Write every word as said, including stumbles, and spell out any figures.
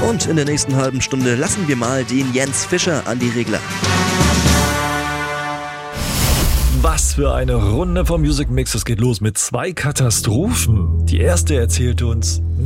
Und in der nächsten halben Stunde lassen wir mal den Jens Fischer an die Regler. Was für eine Runde vom Music Mix. Es geht los mit zwei Katastrophen. Die erste erzählt uns,